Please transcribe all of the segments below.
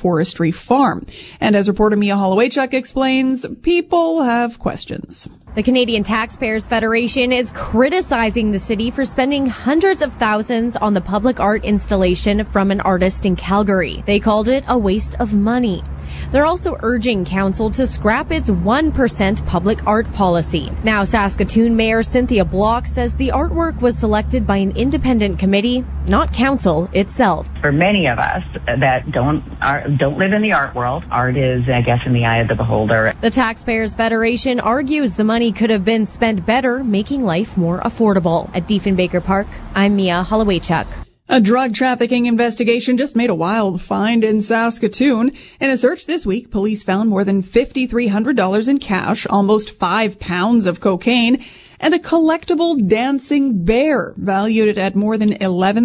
forestry farm. And as reporter Mia Holowaychuk explains, people have questions. The Canadian Taxpayers Federation is criticizing the city for spending hundreds of thousands on the public art installation from an artist in Calgary. They called it a waste of money. They're also urging council to scrap its 1% public art policy. Now, Saskatoon Mayor Cynthia Block says the artwork was selected by an independent committee, not council itself. For many of us that don't live in the art world, art is, I guess, in the eye of the beholder. The Taxpayers Federation argues the money could have been spent better, making life more affordable. At Diefenbaker Park, I'm Mia Holowaychuk. A drug trafficking investigation just made a wild find in Saskatoon. In a search this week, police found more than $5,300 in cash, almost 5 pounds of cocaine, and a collectible dancing bear valued at more than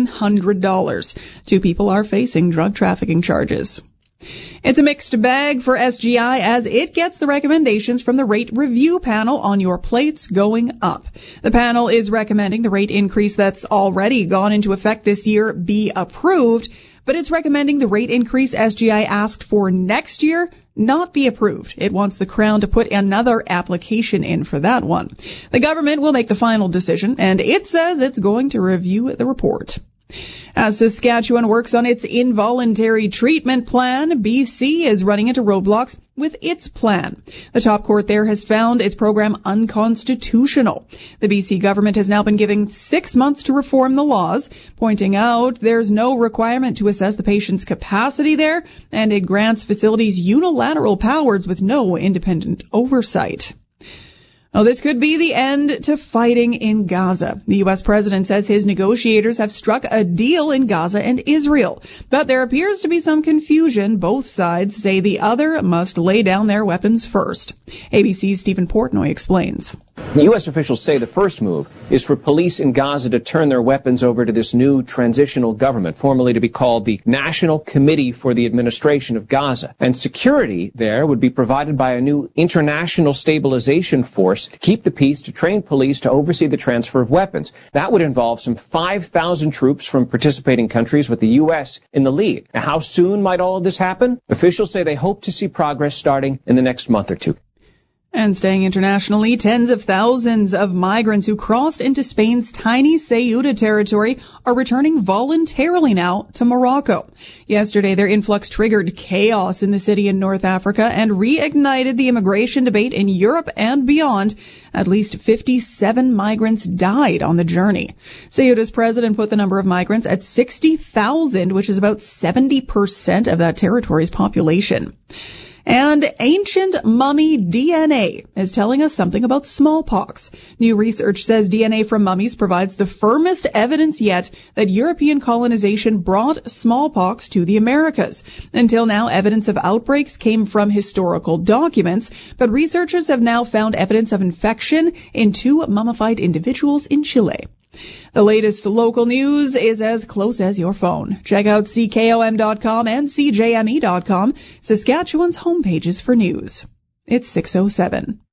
$1,100. 2 people are facing drug trafficking charges. It's a mixed bag for SGI as it gets the recommendations from the rate review panel on your plates going up. The panel is recommending the rate increase that's already gone into effect this year be approved, but it's recommending the rate increase SGI asked for next year not be approved. It wants the Crown to put another application in for that one. The government will make the final decision, and it says it's going to review the report. As Saskatchewan works on its involuntary treatment plan, BC is running into roadblocks with its plan. The top court there has found its program unconstitutional. The BC government has now been given 6 months to reform the laws, pointing out there's no requirement to assess the patient's capacity there, and it grants facilities unilateral powers with no independent oversight. Well, this could be the end to fighting in Gaza. The U.S. president says his negotiators have struck a deal in Gaza and Israel. But there appears to be some confusion. Both sides say the other must lay down their weapons first. ABC's Stephen Portnoy explains. U.S. officials say the first move is for police in Gaza to turn their weapons over to this new transitional government, formerly to be called the National Committee for the Administration of Gaza. And security there would be provided by a new international stabilization force to keep the peace, to train police, to oversee the transfer of weapons. That would involve some 5,000 troops from participating countries, with the U.S. in the lead. Now, how soon might all of this happen? Officials say they hope to see progress starting in the next month or two. And staying internationally, tens of thousands of migrants who crossed into Spain's tiny Ceuta territory are returning voluntarily now to Morocco. Yesterday, their influx triggered chaos in the city in North Africa and reignited the immigration debate in Europe and beyond. At least 57 migrants died on the journey. Ceuta's president put the number of migrants at 60,000, which is about 70% of that territory's population. And ancient mummy DNA is telling us something about smallpox. New research says DNA from mummies provides the firmest evidence yet that European colonization brought smallpox to the Americas. Until now, evidence of outbreaks came from historical documents, but researchers have now found evidence of infection in 2 mummified individuals in Chile. The latest local news is as close as your phone. Check out CKOM.com and CJME.com, Saskatchewan's homepages for news. It's 6:07.